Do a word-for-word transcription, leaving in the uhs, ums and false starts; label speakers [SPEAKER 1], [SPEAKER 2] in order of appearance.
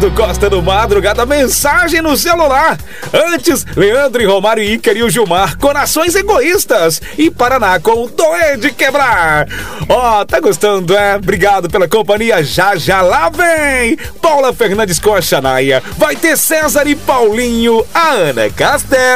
[SPEAKER 1] Eduardo Costa do Madrugada, mensagem no celular. Antes, Leandro e Romário e Ícaro e o Gilmar, Corações Egoístas. E Paraná com Doer de Quebrar. Ó, oh, tá gostando, é? Obrigado pela companhia. Já, já lá vem Paula Fernandes com a Xanaia. Vai ter César e Paulinho, a Ana Castelo.